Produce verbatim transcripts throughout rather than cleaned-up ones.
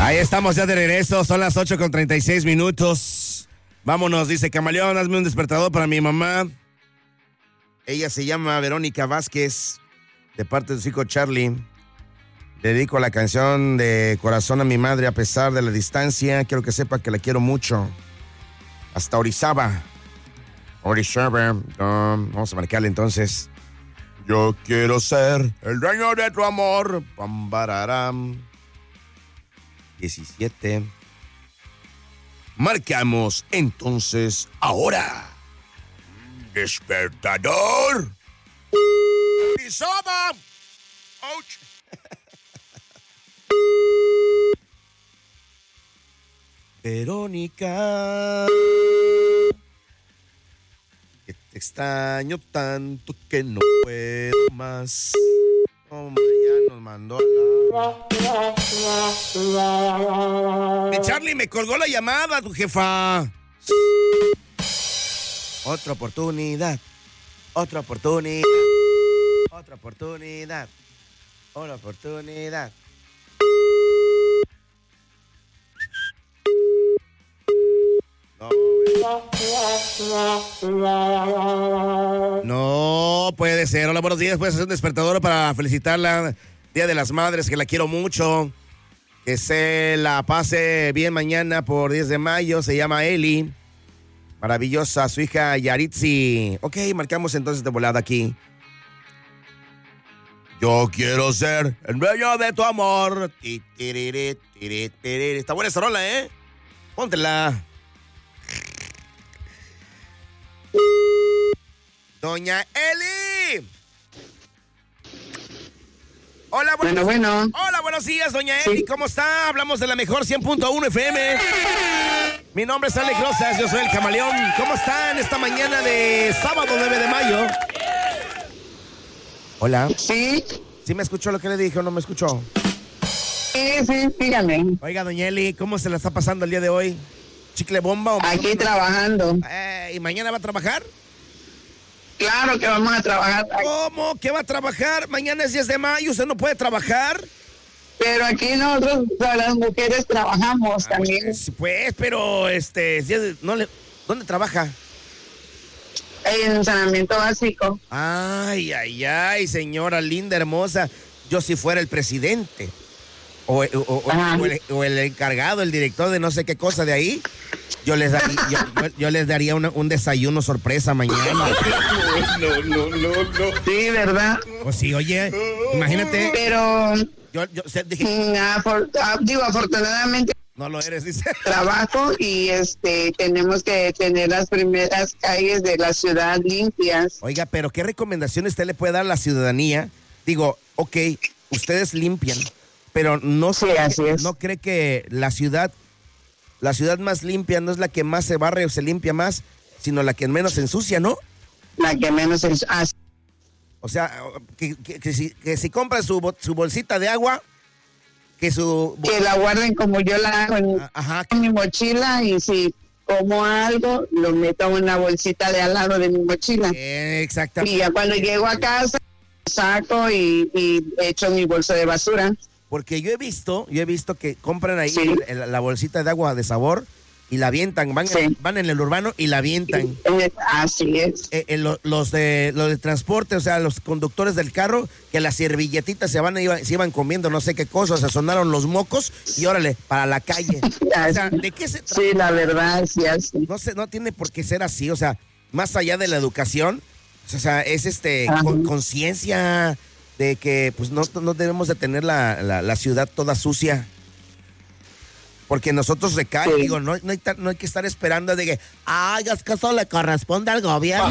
Ahí estamos ya de regreso, son las ocho con treinta y seis minutos. Vámonos, dice Camaleón, hazme un despertador para mi mamá. Ella se llama Verónica Vázquez, de parte de su hijo Charlie. Dedico la canción de Corazón a mi madre a pesar de la distancia. Quiero que sepa que la quiero mucho. Hasta Orizaba. Orizaba. Um, vamos a marcarle entonces. Yo quiero ser el dueño de tu amor. Pam, bararam. diecisiete. Marcamos entonces ahora. Despertador. Orizaba. Ouch. Verónica, que te extraño tanto que no puedo más. Hombre, ya nos mandó la... Eh, Charlie, me colgó la llamada, tu jefa. Otra oportunidad, otra oportunidad, otra oportunidad, otra oportunidad. No, no puede ser. Hola, buenos días. Puedes hacer un despertador para felicitarla. Día de las Madres, que la quiero mucho. Que se la pase bien mañana por diez de mayo. Se llama Eli. Maravillosa, su hija Yaritzi. Ok, marcamos entonces de volada aquí. Yo quiero ser el dueño de tu amor. Está buena esa rola, ¿eh? Póntela. Doña Eli. Hola, buenos, bueno, bueno. Hola, buenos días, doña Eli. Sí. ¿Cómo está? Hablamos de la mejor cien punto uno F M. Mi nombre es Alex Rosas, yo soy el Camaleón. ¿Cómo están esta mañana de sábado nueve de mayo? Hola. Sí. ¿Sí me escuchó lo que le dije o no me escuchó? Sí, sí, dígame. Oiga, doña Eli, ¿cómo se la está pasando el día de hoy? ¿Chicle bomba o...? Aquí no? Trabajando. Eh, ¿Y mañana va a trabajar? Claro que vamos a trabajar. ¿Cómo? ¿Qué va a trabajar? Mañana es diez de mayo, ¿usted no puede trabajar? Pero aquí nosotros, las mujeres, trabajamos ah, también. Pues, pues, pero, este, no le, ¿dónde trabaja? En saneamiento básico. Ay, ay, ay, señora linda, hermosa. Yo si fuera el presidente o, o, o, o, el, o el encargado, el director de no sé qué cosa de ahí, yo les daría, yo, yo, yo les daría una, un desayuno sorpresa mañana. No, no, no, no. Sí, ¿verdad? Pues sí, oye, imagínate. Pero... Yo, yo o sea, dije... Afor, digo, afortunadamente... No lo eres, dice. Trabajo y este tenemos que tener las primeras calles de la ciudad limpias. Oiga, pero ¿qué recomendación usted le puede dar a la ciudadanía? Digo, ok, ustedes limpian, pero no, sí, cree, así es. no cree que la ciudad, la ciudad más limpia no es la que más se barre o se limpia más, sino la que menos se ensucia, ¿no? La que menos se ensucia. O sea, que, que, que, si, que si compran su, su bolsita de agua, que su... Que la guarden como yo la hago en, Ajá. en mi mochila, y si como algo, lo meto en una bolsita de al lado de mi mochila. Eh, exactamente. Y ya cuando llego a casa, saco y, y echo mi bolsa de basura. Porque yo he visto, yo he visto que compran ahí sí. el, el, la bolsita de agua de sabor y la avientan, van, sí. en, van en el urbano y la avientan. Así es. Eh, eh, lo, los de los de transporte, o sea, los conductores del carro, que las servilletitas se van iban, se iban comiendo no sé qué cosas, se sonaron los mocos y órale, para la calle. O sea, ¿de qué se trata? Sí, la verdad, sí, así. No sé, no tiene por qué ser así, o sea, más allá de la educación, o sea, es este con, conciencia de que pues no, no debemos de tener la, la, la ciudad toda sucia. Porque nosotros recae, sí. digo, no, no, hay, no hay que estar esperando de que, ay, es que eso le corresponde al gobierno.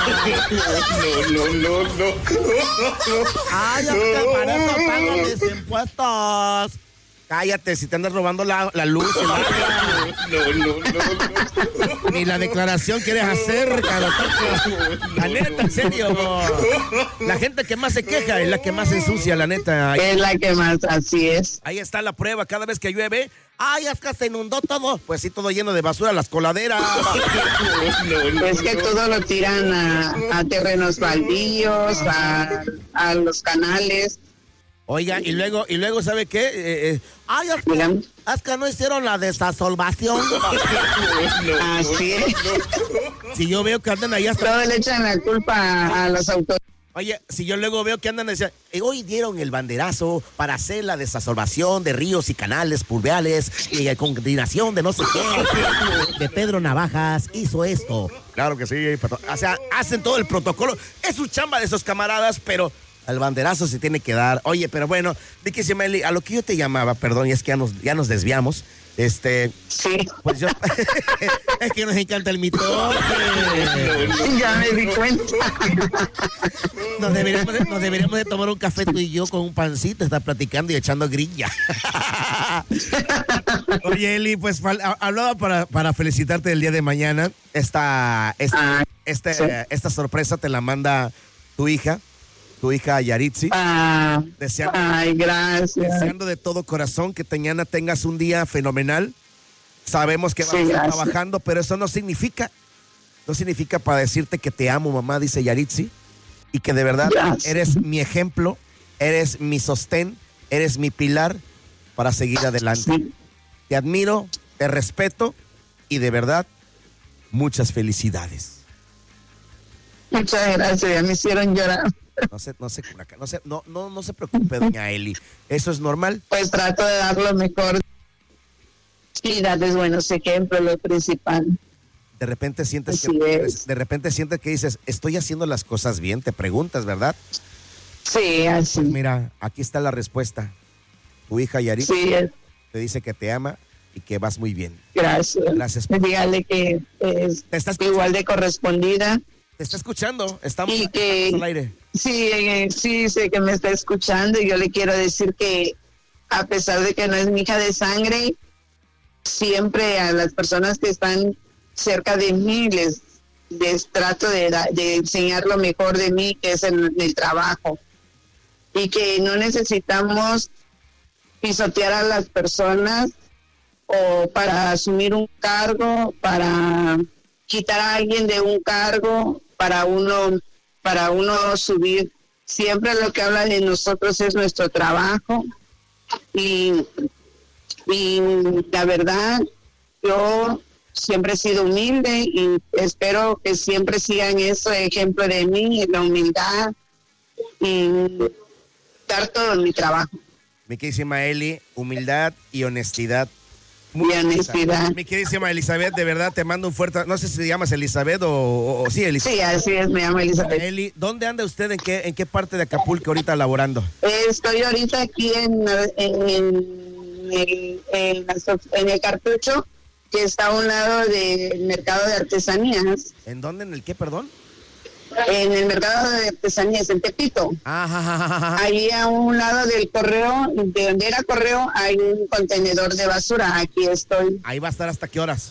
No, no, no, no. Ay, es que para eso pago mis impuestos. Cállate, si te andas robando la, la luz. El agua. No, no, no, no. Ni la declaración quieres hacer, cabrón. La neta, en serio. La gente que más se queja es la que más se ensucia, la neta. Es la que más, así es. Ahí está la prueba, cada vez que llueve, ay, es que se inundó todo. Pues sí, todo lleno de basura, las coladeras. No, no, es que todo lo tiran a, a terrenos baldíos, a, a los canales. Oiga, y luego, y luego, ¿sabe qué? Eh, eh, ay, es que, es que no hicieron la desasolvación. Así es. Si yo veo que andan ahí hasta... Todo le echan la culpa a los autores. Oye, si yo luego veo que andan diciendo, eh, hoy dieron el banderazo para hacer la desasolvación de ríos y canales pluviales y la coordinación de no sé qué, de Pedro Navajas hizo esto. Claro que sí, pero, o sea, hacen todo el protocolo. Es su chamba de esos camaradas, pero el banderazo se tiene que dar. Oye, pero bueno, Vicky Simelli, a lo que yo te llamaba, perdón, y es que ya nos, ya nos desviamos. Este, sí. Pues yo, es que nos encanta el mitote. Ya me di cuenta. Nos deberíamos, de, nos deberíamos de tomar un café tú y yo con un pancito, estar platicando y echando grilla. Oye, Eli, pues hablaba para, para felicitarte el día de mañana. Esta, esta, ah, esta, sí. esta sorpresa te la manda tu hija. Tu hija Yaritzi. Ah, deseando, ay, gracias. Deseando de todo corazón que mañana tengas un día fenomenal. Sabemos que vas sí, a estar trabajando, pero eso no significa, no significa para decirte que te amo, mamá, dice Yaritzi, y que de verdad gracias. Eres mi ejemplo, eres mi sostén, eres mi pilar para seguir adelante. Sí. Te admiro, te respeto y de verdad, muchas felicidades. Muchas gracias, ya me hicieron llorar. No se, no se, no se, no, no, no se preocupe, doña Eli. Eso es normal. Pues trato de dar lo mejor y darles buenos ejemplos, lo principal. De repente sientes Así que, es. de repente sientes que dices, estoy haciendo las cosas bien, te preguntas, ¿verdad? Sí, así. Pues mira, aquí está la respuesta. Tu hija Yaritzi sí, te dice que te ama y que vas muy bien. Gracias. Gracias. Dígale que es ¿Te estás igual de correspondida. Te está escuchando, estamos y que, al aire. Sí, sí, sé que me está escuchando y yo le quiero decir que a pesar de que no es mi hija de sangre, siempre a las personas que están cerca de mí les, les trato de, de enseñar lo mejor de mí, que es el, el trabajo. Y que no necesitamos pisotear a las personas o para asumir un cargo, para quitar a alguien de un cargo, para uno para uno subir. Siempre lo que habla de nosotros es nuestro trabajo y, y la verdad yo siempre he sido humilde y espero que siempre sigan ese ejemplo de mí, la humildad y dar todo en mi trabajo. Mi queridísima Eli, humildad y honestidad. Muy honestidad. Mi queridísima Elizabeth, de verdad te mando un fuerte, no sé si te llamas Elizabeth o, o, o sí, Elizabeth. Sí, así es, me llamo Elizabeth. Eli, ¿dónde anda usted? ¿En qué, en qué parte de Acapulco ahorita laborando? Estoy ahorita aquí en, en, en, el, en, en el Cartucho, que está a un lado del mercado de artesanías. ¿En dónde? ¿En el qué, perdón? En el mercado de artesanías, en Tepito. Ajá. Ahí a un lado del correo, de donde era correo, hay un contenedor de basura. Aquí estoy. Ahí va a estar ¿hasta qué horas?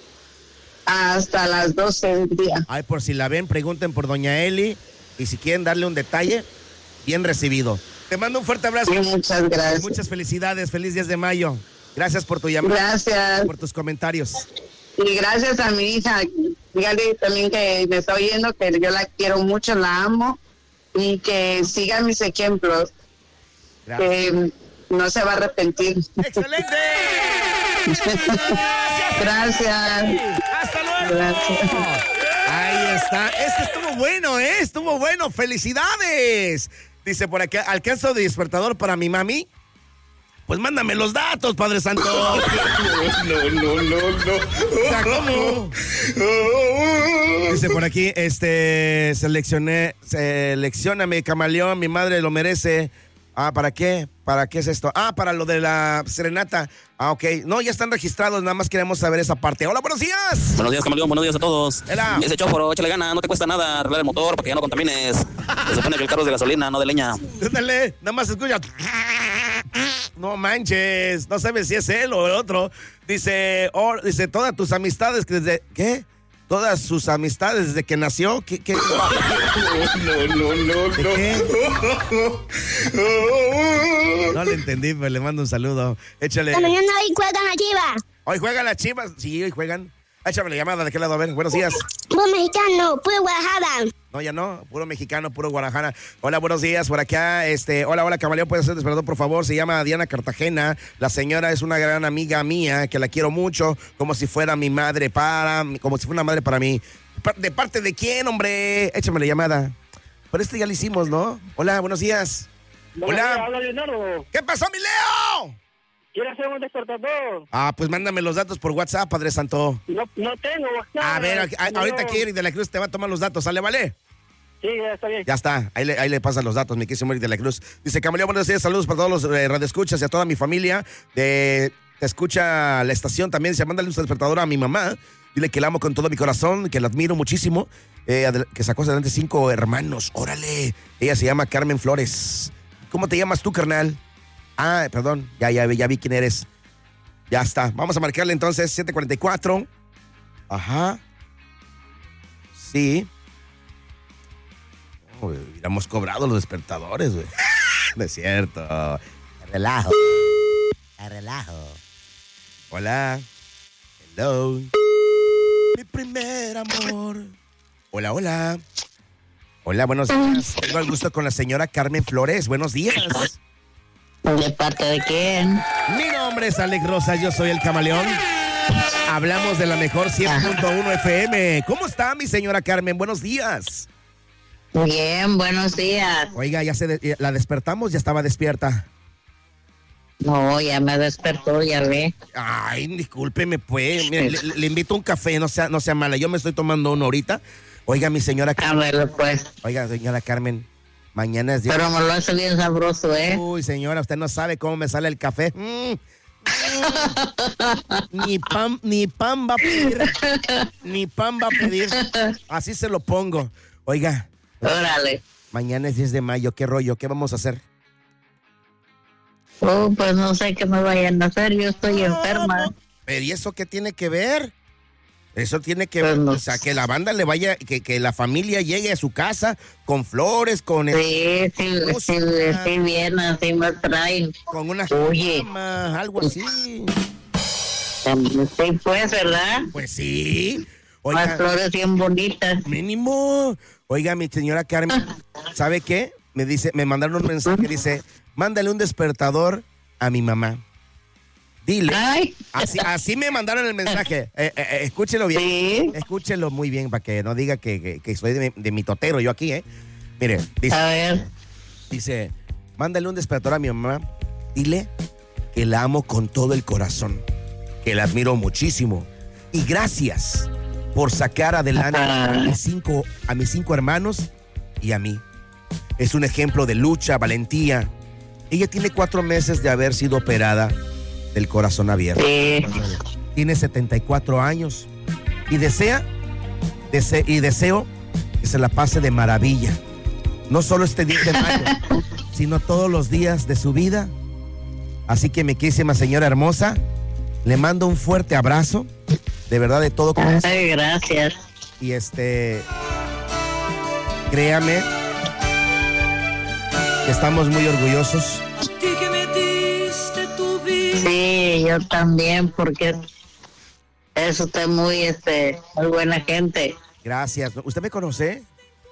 Hasta las doce del día. Ay, por si la ven, pregunten por doña Eli. Y si quieren darle un detalle, bien recibido. Te mando un fuerte abrazo. Sí, muchas gracias. Muchas felicidades. Feliz diez de mayo. Gracias por tu llamada. Gracias. Por tus comentarios. Y gracias a mi hija. Dígale también que me está oyendo, que yo la quiero mucho, la amo. Y que siga mis ejemplos. Gracias. Que no se va a arrepentir. ¡Excelente! Gracias. Gracias. ¡Hasta luego! Gracias. Ahí está. Este estuvo bueno, ¿eh? Estuvo bueno. ¡Felicidades! Dice por aquí, alcanzo de despertador para mi mami. Pues mándame los datos, Padre Santo. No, no, no, no, no. O sea, ¿cómo? Dice por aquí, este, seleccioné, seleccióname, camaleón, mi madre lo merece. Ah, ¿para qué? ¿Para qué es esto? Ah, para lo de la serenata. Ah, ok. No, ya están registrados, nada más queremos saber esa parte. Hola, buenos días. Buenos días, camaleón, buenos días a todos. Hola. Ese chóforo, échale gana, no te cuesta nada arreglar el motor para que ya no contamines. Se supone que el carro es de gasolina, no de leña. Dale, nada más escucha. No manches, no sabes si es él o el otro. Dice, oh, dice, todas tus amistades que desde, ¿qué? Todas sus amistades desde que nació, ¿qué? qué? No, no, no, no. ¿Qué? No le entendí, pero le mando un saludo. Échale. Pero mañana hoy juegan a Chivas. Hoy juegan las Chivas, sí, hoy juegan. Échame la llamada, ¿de qué lado? A ver, buenos días. Puro mexicano, puro Guadalajara. No, ya no, puro mexicano, puro Guadalajara. Hola, buenos días, por acá, este, hola, hola, Camaleón, ¿puede ser despertador, por favor? Se llama Diana Cartagena, la señora es una gran amiga mía, que la quiero mucho, como si fuera mi madre para, como si fuera una madre para mí. ¿De parte de quién, hombre? Échame la llamada. Pero este ya lo hicimos, ¿no? Hola, buenos días. Buenos Hola. días, habla Leonardo. ¿Qué pasó, mi Leo? Quiero hacer un despertador. Ah, pues mándame los datos por WhatsApp, Padre Santo. No, no tengo WhatsApp. A ver, a- no. ahorita aquí Eric de la Cruz te va a tomar los datos, ¿sale, vale? Sí, ya está bien. Ya está, ahí le, ahí le pasan los datos, mi querido Eric de la Cruz. Dice, Camaleón, buenos días, saludos para todos los eh, radioescuchas y a toda mi familia. Eh, te escucha la estación también, dice, mándale un despertador a mi mamá. Dile que la amo con todo mi corazón, que la admiro muchísimo. Eh, adel- que sacó adelante cinco hermanos, órale. Ella se llama Carmen Flores. ¿Cómo te llamas tú, carnal? Ah, perdón, ya, ya, vi- ya vi quién eres. Ya está. Vamos a marcarle entonces siete cuarenta y cuatro. Ajá. Sí. Oh, hubiéramos cobrado los despertadores, güey. No es cierto. Te relajo. Te relajo. Hola. Hello. Mi primer amor. Hola, hola. Hola, buenos días. Tengo el gusto con la señora Carmen Flores. Buenos días. ¿De parte de quién? Mi nombre es Alex Rosas, yo soy el Camaleón. Hablamos de la mejor cien punto uno F M. ¿Cómo está mi señora Carmen? Buenos días. Bien, buenos días. Oiga, ya se de- la despertamos, ya estaba despierta. No, ya me despertó, ya ve. Ay, discúlpeme, pues. Mire, le, le invito un café, no sea, no sea mala. Yo me estoy tomando uno ahorita. Oiga, mi señora A Carmen. ver, pues. Oiga, señora Carmen. Mañana es día. Pero me lo hace bien sabroso, ¿eh? Uy, señora, usted no sabe cómo me sale el café. Mm. Mm. Ni pan, ni pan va a pedir. Ni pan va a pedir. Así se lo pongo. Oiga, Órale. mañana es diez de mayo. ¿Qué rollo? ¿Qué vamos a hacer? Oh, pues no sé qué me vayan a hacer, yo estoy enferma. ¿Pero y eso qué tiene que ver? Eso tiene que Pues ver, no o sea, que la banda le vaya, que, que la familia llegue a su casa con flores, con, Sí, sí, sí, música, sí, bien, así me traen. con una Oye. cama, algo así. Sí, pues, ¿verdad? Pues sí. Las Oiga, flores bien bonitas. mínimo. Oiga, mi señora Carmen, ¿sabe qué? Me dice, me mandaron un mensaje, dice, mándale un despertador a mi mamá. Dile. Ay, Así, así me mandaron el mensaje. Eh, eh, eh, escúchelo bien. sí. Escúchelo muy bien para que no diga que, que, que soy de, mi- de mi totero yo aquí, ¿eh? Mire, dice, A ver. dice, mándale un despertador a mi mamá. Dile que la amo con todo el corazón, que la admiro muchísimo. Y gracias por sacar adelante a mis cinco, a mis cinco hermanos y a mí. Es un ejemplo de lucha, valentía. Ella tiene cuatro meses de haber sido operada del corazón abierto. Sí. Tiene setenta y cuatro años y desea, dese- y deseo que se la pase de maravilla. No solo este diez de mayo, sino todos los días de su vida. Así que, mi querísima señora hermosa, le mando un fuerte abrazo, de verdad, de todo corazón. Ay, gracias. Y este, créame que estamos muy orgullosos. Sí, yo también, porque es usted muy, este, muy buena gente. Gracias. ¿Usted me conoce?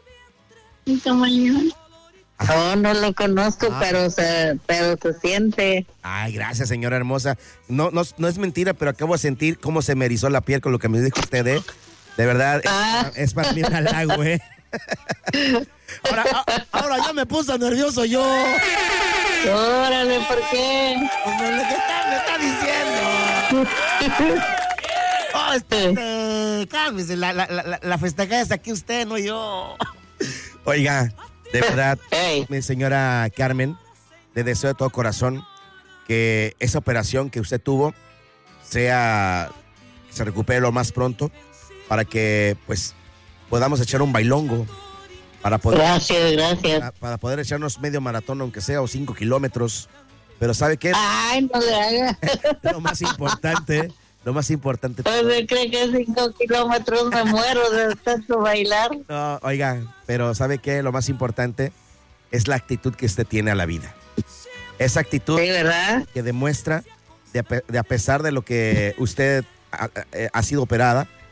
No, no lo conozco, Ah. pero se, pero se siente. Ay, gracias, señora hermosa. No, no, no es mentira, pero acabo de sentir cómo se me erizó la piel con lo que me dijo usted, ¿eh? De verdad, Ah. es, es para mí un halago, ¿eh? Ahora, a- ahora ya me puse nervioso yo. Órale, ¿por qué? Como lo que está, me está diciendo. Oh, este, eh, cálmese, la, la, la, la festejada es aquí usted, no yo. Oiga, de verdad, Ey. mi señora Carmen, le deseo de todo corazón que esa operación que usted tuvo sea, que se recupere lo más pronto para que, pues, podamos echar un bailongo, para poder, Gracias, gracias. para, para poder echarnos medio maratón, aunque sea, o cinco kilómetros. Pero ¿sabe qué? Ay, no le haga. Lo más importante, lo más importante. ¿Usted cree que cinco kilómetros me muero de tanto bailar? No, oiga, pero ¿sabe qué? Lo más importante es la actitud que usted tiene a la vida. Esa actitud Sí, ¿verdad? que demuestra, de a, pe- de a pesar de lo que usted ha, ha- ha sido operada,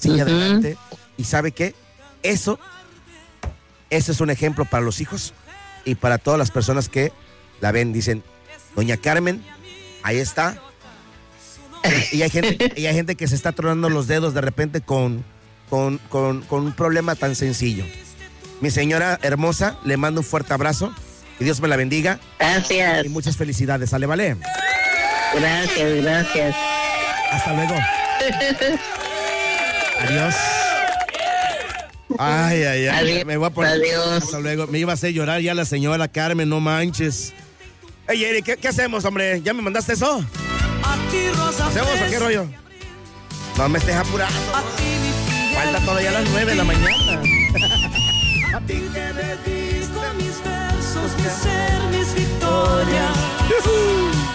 sigue Ujú. adelante. ¿Y sabe qué? Eso, eso es un ejemplo para los hijos y para todas las personas que la ven. Dicen, doña Carmen, ahí está. Y hay gente, y hay gente que se está tronando los dedos de repente con, con, con, con un problema tan sencillo. Mi señora hermosa, le mando un fuerte abrazo. Que Dios me la bendiga. Gracias. Y muchas felicidades. ¿Sale, vale? Gracias, gracias. Hasta luego. Adiós. Ay, ay, ay. Adiós. Me voy a poner. Adiós. Hasta luego. Me iba a hacer llorar ya la señora Carmen, no manches. Ey, Eric, ¿qué, qué hacemos, hombre? ¿Ya me mandaste eso? ¿Hacemos o qué rollo? No me estés apurando. Falta todavía a las nueve de la mañana. A ti que me diste mis versos, mi ser, mis victorias.